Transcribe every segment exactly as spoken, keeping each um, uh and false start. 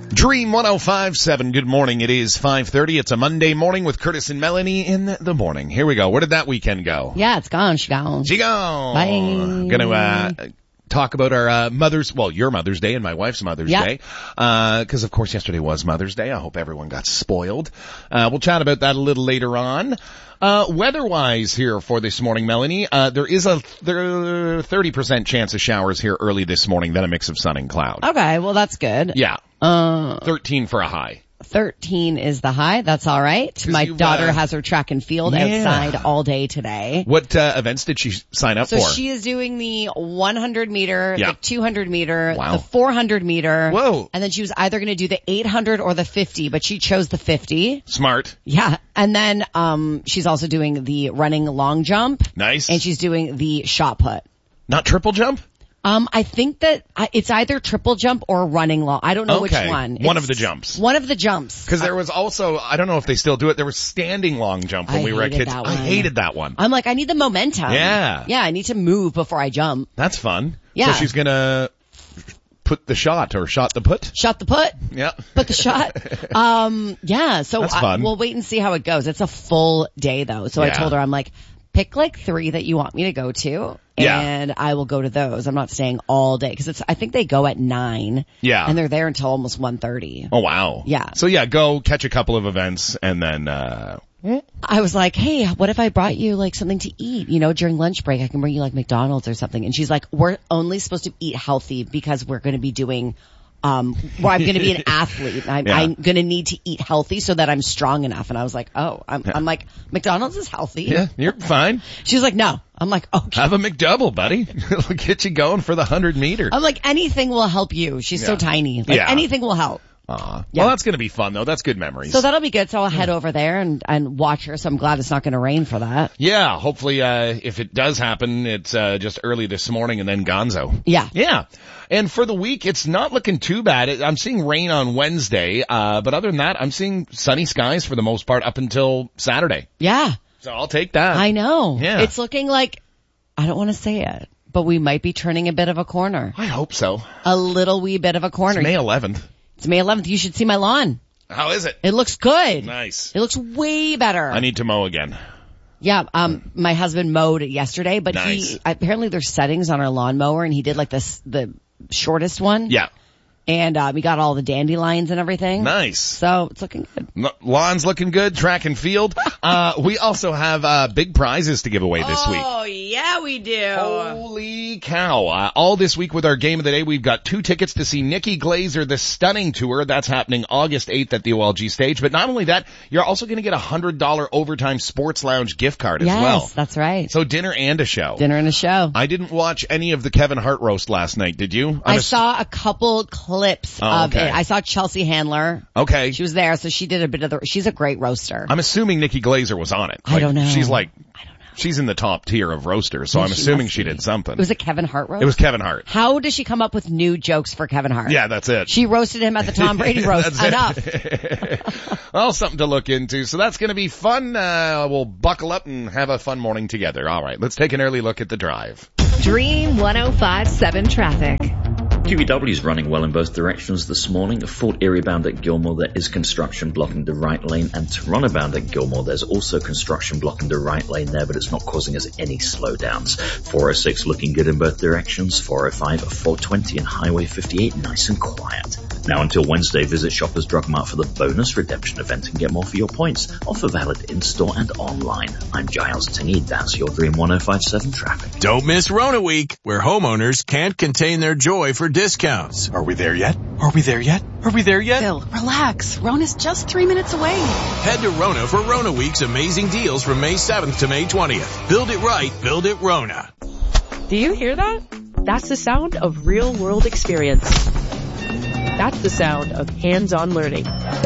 Dream one oh five point seven. Good morning. It is five thirty. It's a Monday morning with Curtis and Melanie in the morning. Here we go. Where did that weekend go? Yeah, it's gone. She gone. She gone. Bye. Gonna, uh, talk about our, uh, Mother's, well, your Mother's Day and my wife's Mother's Yeah. Day. Uh, cause of course yesterday was Mother's Day. I hope everyone got spoiled. Uh, we'll chat about that a little later on. Uh, weather-wise here for this morning, Melanie, uh, there is a there, thirty percent chance of showers here early this morning, then a mix of sun and cloud. Okay, well that's good. Yeah. Uh, thirteen for a high. thirteen is the high. That's all right. My daughter uh, has her track and field yeah. outside all day today. What uh, events did she sign up So for? she is doing the one hundred meter, Yeah. the two hundred meter, Wow. the four hundred meter. Whoa. And then she was either going to do the eight hundred or the fifty, but she chose the fifty. Smart. Yeah. And then um she's also doing the running long jump. Nice. And she's doing the shot put. Not triple jump? Um, I think that I, it's either triple jump or running long. I don't know Okay. which one. One It's of the jumps. One of the jumps. Because there was also, I don't know if they still do it, there was standing long jump when I we were hated kids. that I one. hated that one. I'm like, I need the momentum. Yeah. Yeah, I need to move before I jump. That's fun. Yeah. So she's gonna put the shot or shot the put? Shot the put. Yeah. Put the shot. Um, yeah, so That's I, fun. we'll wait and see how it goes. It's a full day though. So I Yeah. told her, I'm like, pick like three that you want me to go to. Yeah. And I will go to those. I'm not staying all day because it's, I think they go at nine. Yeah. And they're there until almost one thirty. Oh wow. Yeah. So yeah, go catch a couple of events and then, uh, I was like, hey, what if I brought you like something to eat, you know, during lunch break? I can bring you like McDonald's or something. And she's like, we're only supposed to eat healthy because we're going to be doing, um, well, I'm going to be an athlete. I'm, Yeah. I'm going to need to eat healthy so that I'm strong enough. And I was like, oh, I'm, I'm like, McDonald's is healthy. yeah, you're fine. She's like, no. I'm like, okay. Have a McDouble, buddy. It'll get you going for the hundred meter. I'm like, anything will help you. She's so Yeah. tiny. Like Yeah. anything will help. Aw. Yeah. Well, that's gonna be fun though. That's good memories. So that'll be good. So I'll head over there and, and watch her. So I'm glad it's not going to rain for that. yeah, hopefully, uh, if it does happen, it's, uh, just early this morning and then gonzo. Yeah. Yeah. And for the week, it's not looking too bad. I'm seeing rain on Wednesday, uh, but other than that, I'm seeing sunny skies for the most part up until Saturday. Yeah. So I'll take that. I know. Yeah. It's looking like, I don't want to say it, but we might be turning a bit of a corner. I hope so. A little wee bit of a corner. It's May eleventh. It's May eleventh. You should see my lawn. How is it? It looks good. Nice. It looks way better. I need to mow again. Yeah, um, my husband mowed it yesterday, but Nice. he, apparently there's settings on our lawnmower and he did like this, the shortest one. Yeah. And, um, we got all the dandelions and everything. Nice. So it's looking good. L- Lawn's looking good, track and field. Uh, we also have, uh, big prizes to give away this week. Oh, yeah, we do. Holy cow. Uh, all this week with our game of the day, we've got two tickets to see Nikki Glazer, The Stunning Tour. That's happening August eighth at the O L G stage. But not only that, you're also going to get a one hundred dollars Overtime Sports Lounge gift card as Yes, well. that's right. So dinner and a show. Dinner and a show. I didn't watch any of the Kevin Hart roast last night, did you? I'm I ass- saw a couple clips Oh, of okay. it. I saw Chelsea Handler. Okay. She was there, so she did a bit of the, she's a great roaster. I'm assuming Nikki Glazer was on it. I Like, don't know. She's like, I don't know. she's in the top tier of roasters, so Yeah, I'm she assuming must she be. did something. It was a Kevin Hart roast? It was Kevin Hart. How does she come up with new jokes for Kevin Hart? Yeah, that's it. She roasted him at the Tom Brady roast. That's Enough. it. Well, something to look into. So that's going to be fun. Uh, we'll buckle up and have a fun morning together. All right, let's take an early look at the drive. Dream one oh five point seven traffic. Q V W is running well in both directions this morning. Fort Erie bound at Gilmore, there is construction blocking the right lane, and Toronto bound at Gilmore, there's also construction blocking the right lane there, but it's not causing us any slowdowns. four oh six looking good in both directions, four oh five, four twenty, and Highway fifty-eight nice and quiet. Now until Wednesday, visit Shoppers Drug Mart for the bonus redemption event and get more for your points. Offer valid in-store and online. I'm Giles Tingy, that's your Dream one oh five point seven traffic. Don't miss Rona Week, where homeowners can't contain their joy for discounts. Are we there yet? Are we there yet? Are we there yet? Bill, relax. Rona's just three minutes away. Head to Rona for Rona Week's amazing deals from May seventh to May twentieth. Build it right, build it Rona. Do you hear that? That's the sound of real-world experience. That's the sound of hands-on learning.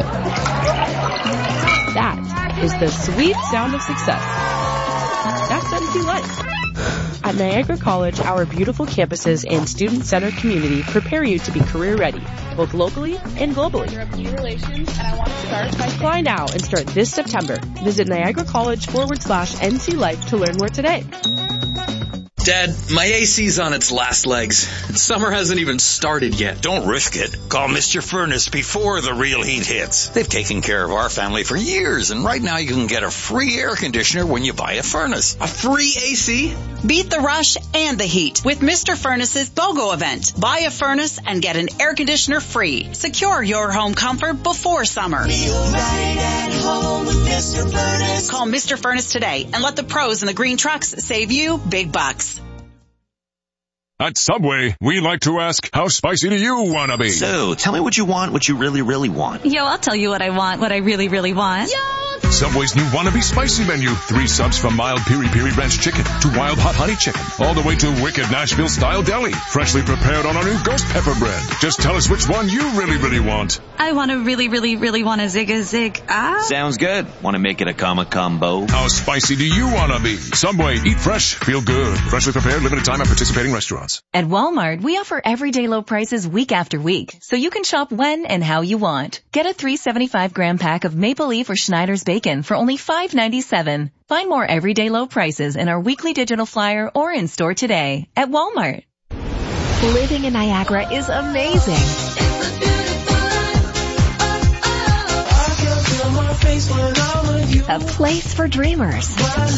That is the sweet sound of success. That's N C Life. At Niagara College, our beautiful campuses and student-centered community prepare you to be career-ready, both locally and globally. Relations, and I want to start by Apply now and start this September. Visit Niagara College forward slash N C Life to learn more today. Dad, my A C's on its last legs. Summer hasn't even started yet. Don't risk it. Call Mister Furnace before the real heat hits. They've taken care of our family for years, and right now you can get a free air conditioner when you buy a furnace. A free A C? Beat the rush and the heat with Mister Furnace's BOGO event. Buy a furnace and get an air conditioner free. Secure your home comfort before summer. Feel right at home with Mister Furnace. Call Mister Furnace today and let the pros in the green trucks save you big bucks. At Subway, we like to ask, how spicy do you want to be? So, tell me what you want, what you really, really want. Yo, I'll tell you what I want, what I really, really want. Yo! Subway's new Wannabe Spicy menu. Three subs from mild piri piri ranch chicken to wild hot honey chicken. All the way to wicked Nashville-style deli. Freshly prepared on our new ghost pepper bread. Just tell us which one you really, really want. I want to really, really, really want a zig a zig. Ah. Sounds good. Want to make it a comma combo? How spicy do you want to be? Subway, eat fresh, feel good. Freshly prepared, limited time at participating restaurants. At Walmart, we offer everyday low prices week after week, so you can shop when and how you want. Get a three seventy-five gram pack of Maple Leaf or Schneider's bacon for only five ninety-seven. Find more everyday low prices in our weekly digital flyer or in store today at Walmart. Living in Niagara is amazing. A place for dreamers.